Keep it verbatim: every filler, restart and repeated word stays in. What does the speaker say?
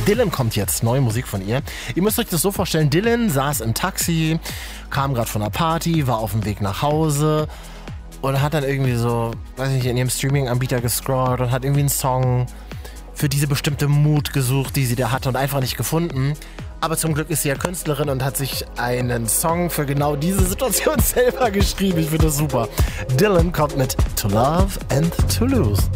Dylan kommt jetzt, neue Musik von ihr. Ihr müsst euch das so vorstellen, Dylan saß im Taxi, kam gerade von einer Party, war auf dem Weg nach Hause und hat dann irgendwie so, weiß nicht, in ihrem Streaming-Anbieter gescrollt und hat irgendwie einen Song für diese bestimmte Mut gesucht, die sie da hatte und einfach nicht gefunden. Aber zum Glück ist sie ja Künstlerin und hat sich einen Song für genau diese Situation selber geschrieben. Ich finde das super. Dylan kommt mit To Love and To Lose.